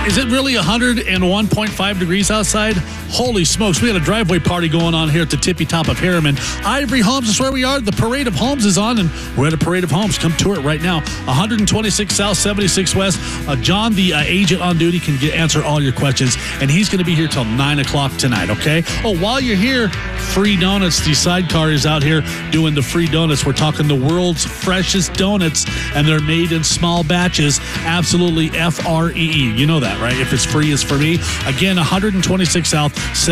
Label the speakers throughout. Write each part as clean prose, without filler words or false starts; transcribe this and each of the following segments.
Speaker 1: Is it really 101.5 degrees outside? Holy smokes, we had a driveway party going on here at the tippy top of Harriman. Ivory Homes is where we are. The Parade of Homes is on, and we're at a Parade of Homes. Come tour it right now. 126 South, 76 West. John, the agent on duty, can answer all your questions, and he's going to be here till 9 o'clock tonight, okay? Oh, while you're here, free donuts. The sidecar is out here doing the free donuts. We're talking the world's freshest donuts, and they're made in small batches. Absolutely F-R-E-E. You know that, right? If it's free, it's for me. Again, 126 South,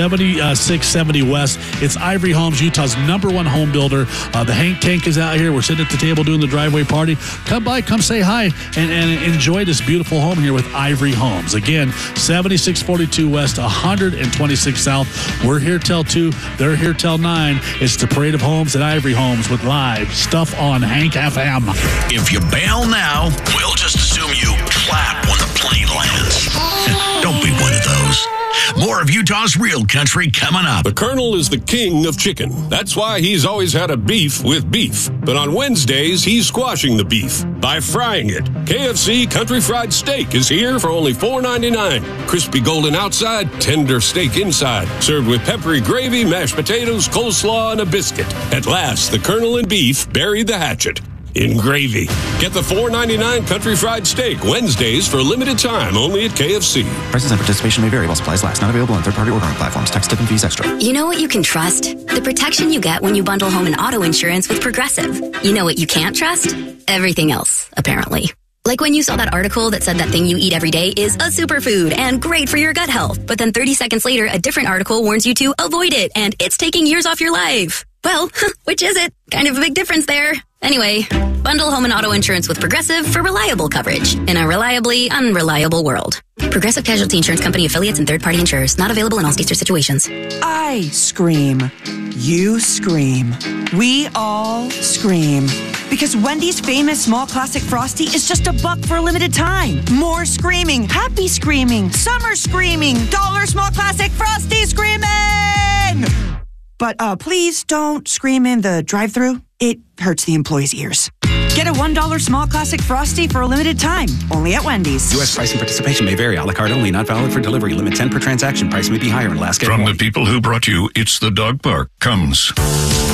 Speaker 1: 7670 West. It's Ivory Homes, Utah's #1 home builder. The Hank Tank is out here. We're sitting at the table doing the driveway party. Come by, come say hi, and enjoy this beautiful home here with Ivory Homes. Again, 7642 West, 126 South. We're here till 2. They're here till 9. It's the Parade of Homes at Ivory Homes with live stuff on Hank FM.
Speaker 2: If you bail now, we'll just assume you clap when the plane lands. Don't be one of those. More of Utah's Real Country coming up.
Speaker 3: The Colonel is the king of chicken. That's why he's always had a beef with beef. But on Wednesdays, he's squashing the beef by frying it. KFC Country Fried Steak is here for only $4.99. Crispy golden outside, tender steak inside. Served with peppery gravy, mashed potatoes, coleslaw, and a biscuit. At last, the Colonel and beef buried the hatchet in gravy. Get the $4.99 Country Fried Steak Wednesdays for a limited time only at KFC.
Speaker 4: Prices and participation may vary while supplies last. Not available on third-party ordering platforms. Tax, tip, and fees extra.
Speaker 5: You know what you can trust? The protection you get when you bundle home and auto insurance with Progressive. You know what you can't trust? Everything else, apparently. Like when you saw that article that said that thing you eat every day is a superfood and great for your gut health. But then 30 seconds later, a different article warns you to avoid it and it's taking years off your life. Well, which is it? Kind of a big difference there. Anyway, bundle home and auto insurance with Progressive for reliable coverage in a reliably unreliable world. Progressive Casualty Insurance Company affiliates and third-party insurers. Not available in all states or situations.
Speaker 6: I scream. You scream. We all scream. Because Wendy's famous small classic Frosty is just $1 for a limited time. More screaming. Happy screaming. Summer screaming. $1 small classic Frosty screaming! But please don't scream in the drive-thru. It hurts the employees' ears. Get a $1 small classic Frosty for a limited time, only at Wendy's.
Speaker 4: U.S. price and participation may vary. A la carte only, not valid for delivery. Limit 10 per transaction. Price may be higher in Alaska.
Speaker 2: From the people who brought you It's the Dog Park comes